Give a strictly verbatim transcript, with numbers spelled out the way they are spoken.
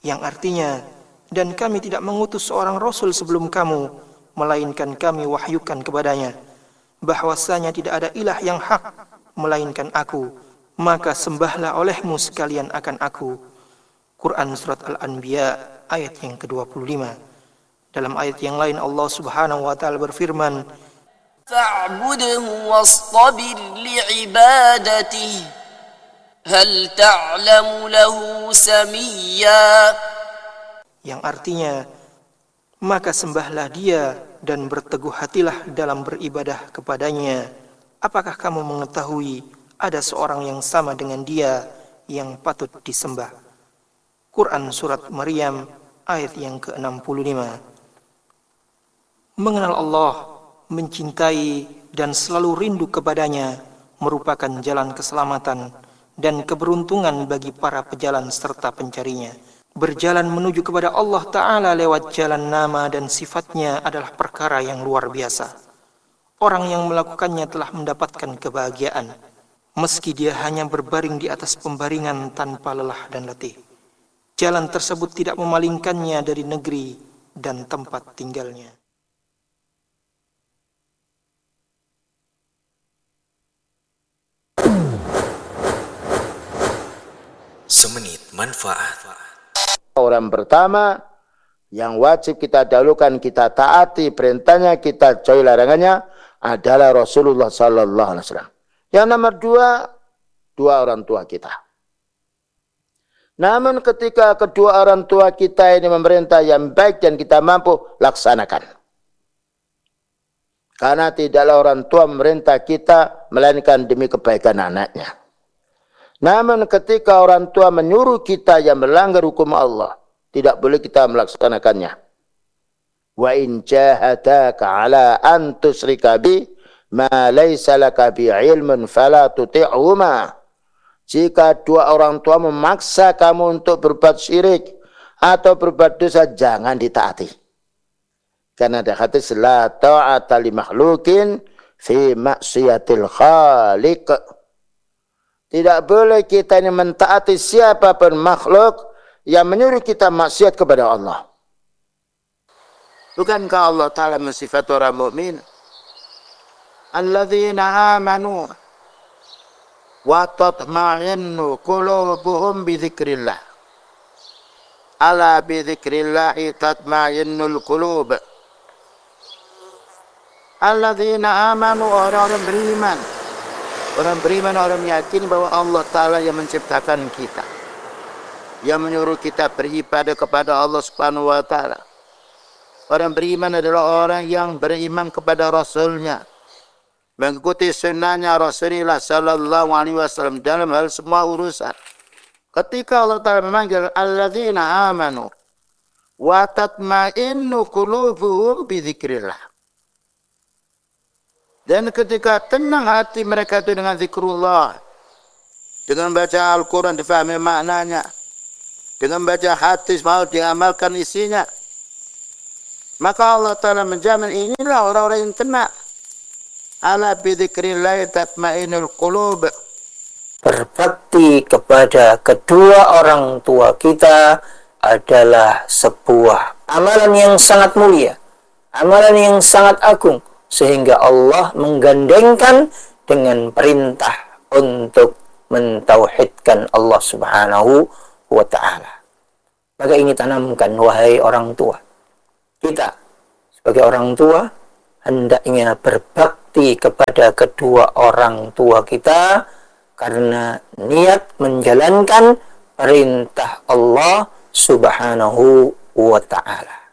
yang artinya, dan kami tidak mengutus seorang rasul sebelum kamu, melainkan kami wahyukan kepadanya bahwasanya tidak ada ilah yang hak melainkan aku, maka sembahlah olehmu sekalian akan aku. Quran Surat Al-Anbiya ayat yang ke dua puluh lima. Dalam ayat yang lain Allah Subhanahu wa taala berfirman, fa'budhu wastabir li'ibadatihi hal ta'lamu lahu samiyya, yang artinya, maka sembahlah dia dan berteguh hatilah dalam beribadah kepadanya. Apakah kamu mengetahui ada seorang yang sama dengan dia yang patut disembah? Quran Surat Maryam ayat yang ke enam puluh lima. Mengenal Allah, mencintai dan selalu rindu kepadanya merupakan jalan keselamatan dan keberuntungan bagi para pejalan serta pencarinya. Berjalan menuju kepada Allah Ta'ala lewat jalan nama dan sifatnya adalah perkara yang luar biasa. Orang yang melakukannya telah mendapatkan kebahagiaan, meski dia hanya berbaring di atas pembaringan tanpa lelah dan letih. Jalan tersebut tidak memalingkannya dari negeri dan tempat tinggalnya. Semenit manfaat. Orang pertama yang wajib kita dahulukan, kita taati perintahnya, kita jauhi larangannya adalah Rasulullah Sallallahu Alaihi Wasallam. Yang nomor dua, dua orang tua kita. Namun ketika kedua orang tua kita ini memerintah yang baik dan kita mampu, laksanakan. Karena tidaklah orang tua memerintah kita melainkan demi kebaikan anaknya. Namun ketika orang tua menyuruh kita yang melanggar hukum Allah, tidak boleh kita melaksanakannya. Wa in jahadaka ala an tusyrika bi ma laysa laka bi ilmun fala tuti'huma. Jika dua orang tua memaksa kamu untuk berbuat syirik atau berbuat dosa, jangan ditaati. Karena ada hadis la ta'ata li makhlukin fi maksiatil khaliq. Tidak boleh kita ini mentaati siapapun makhluk yang menyuruh kita maksiat kepada Allah. Bukankah Allah Ta'ala mensifat orang mukmin? Alladzina amanu wa tatma'innu qulubuhum bi dzikrillah. Ala bi dzikrillahi tatma'innul qulub. Alladzina amanu, orang-orang beriman. Orang beriman, orang yakin bahwa Allah Ta'ala yang menciptakan kita, yang menyuruh kita beribadah kepada Allah Subhanahu wa Ta'ala. Orang beriman adalah orang yang beriman kepada Rasulnya, mengikuti sunnahnya Rasulullah Sallallahu Alaihi Wasallam dalam hal semua urusan. Ketika Allah Ta'ala memanggil alladzina amanu wa tatma'innu qulubuhum bi dzikrillah, dan ketika tenang hati mereka itu dengan zikrullah, dengan baca Al-Quran difahami maknanya, dengan baca hadis mau diamalkan isinya, maka Allah Ta'ala menjamin inilah orang-orang yang tenang. Ala bidzikrillahi tatma'innul qulub. Berbakti kepada kedua orang tua kita adalah sebuah amalan yang sangat mulia, amalan yang sangat agung, sehingga Allah menggandengkan dengan perintah untuk mentauhidkan Allah Subhanahu wa Ta'ala. Maka ini tanamkan, wahai orang tua. Kita sebagai orang tua hendaknya berbakti kepada kedua orang tua kita karena niat menjalankan perintah Allah Subhanahu wa Ta'ala.